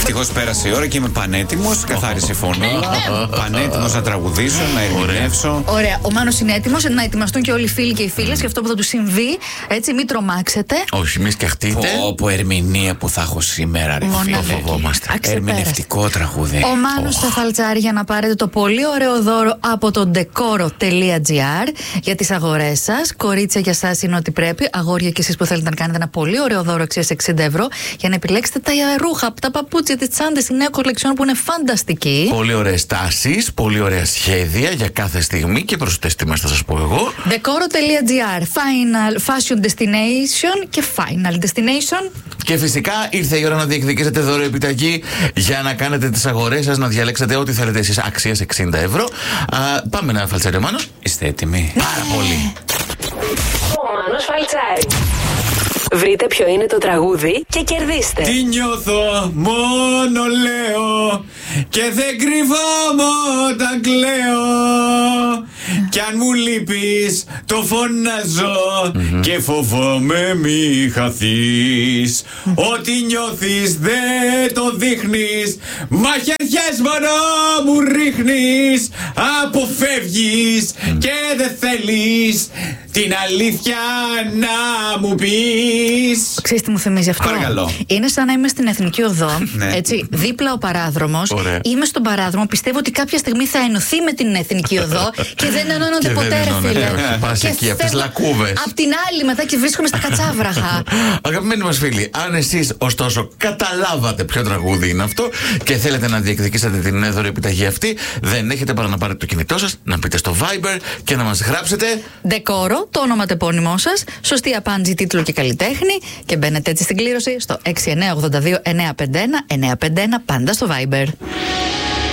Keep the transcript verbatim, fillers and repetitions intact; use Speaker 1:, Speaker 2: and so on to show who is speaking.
Speaker 1: Ευτυχώς πέρασε η ώρα και είμαι πανέτοιμος. Καθάρισε η φωνή. Πανέτοιμος να τραγουδήσω, να ερμηνεύσω.
Speaker 2: Ωραία. Ο Μάνος είναι έτοιμος να ετοιμαστούν και όλοι οι φίλοι και οι φίλες για αυτό που θα του συμβεί. Έτσι, μην τρομάξετε.
Speaker 3: Όχι, μη σκεφτείτε.
Speaker 1: Πω, ερμηνεία που θα έχω σήμερα, ρε φίλε.
Speaker 3: Φοβόμαστε.
Speaker 1: Ερμηνευτικό τραγούδι.
Speaker 2: Ο Μάνος θα φαλτσάρει για να πάρετε το πολύ ωραίο δώρο από το ντεκόρο τελεία τζι άρ για τις αγορές σας. Κορίτσια, για σας είναι ό,τι πρέπει. Αγόρια και εσείς που θέλετε να κάνετε ένα πολύ ωραίο δώρο αξίας εξήντα ευρώ για να επιλέξετε τα ρούχα, τα παπούτσια, τις τσάντες, η νέα κολεξιόν που είναι φανταστική.
Speaker 3: Πολύ ωραίες τάσεις, πολύ ωραία σχέδια για κάθε στιγμή και προσιτές τιμές θα σας πω εγώ.
Speaker 2: ντεκόρο τελεία τζι άρ. Final Fashion Destination και Final Destination.
Speaker 3: Και φυσικά ήρθε η ώρα να διεκδικήσετε δώρο επιταγή για να κάνετε τις αγορές σας, να διαλέξετε ό,τι θέλετε εσείς αξίας εξήντα ευρώ. Α, πάμε να φαλτσάρει ο Μάνος.
Speaker 1: Είστε έτοιμοι?
Speaker 3: Πάρα πολύ.
Speaker 4: Ο Μάνος φαλτσάρει. Βρείτε ποιο είναι το τραγούδι και κερδίστε.
Speaker 1: Τι νιώθω, μόνο λέω και δεν κρυβάμαι όταν κλαίω. Κι αν μου λείπεις το φωνάζω mm-hmm. και φοβάμαι μη χαθείς. Mm-hmm. Ό,τι νιώθεις δεν το δείχνεις, μαχαιριές μόνο μου ρίχνεις. Αποφεύγεις mm-hmm. και δεν θέλεις την αλήθεια να μου πεις.
Speaker 2: Ξέρεις τι μου θυμίζει αυτό?
Speaker 1: Παρακαλώ.
Speaker 2: Είναι σαν να είμαι στην Εθνική Οδό, έτσι, δίπλα ο παράδρομος.
Speaker 3: Ωραία.
Speaker 2: Είμαι στον παράδρομο, πιστεύω ότι κάποια στιγμή θα ενωθεί με την Εθνική Οδό και δεν ενώνονται ποτέ, ρε φίλε.
Speaker 3: Πας εκεί, από τις λακκούβες.
Speaker 2: Απ' την άλλη μετά και βρίσκομαι στα κατσάβραχα.
Speaker 3: Αγαπημένοι μας φίλοι, αν εσείς ωστόσο καταλάβατε ποιο τραγούδι είναι αυτό και θέλετε να διεκδικήσετε την δωρεάν επιταγή αυτή, δεν έχετε παρά να πάρετε το κινητό σας, να μπείτε στο Viber και να μας γράψετε
Speaker 2: ντεκόρο, το όνομα τεπώνυμό σας, σωστή απάντηση, τίτλο και καλλιτέχνη και μπαίνετε έτσι στην κλήρωση στο έξι εννιά οκτώ δύο εννιά πέντε ένα εννιά πέντε ένα πάντα στο Viber.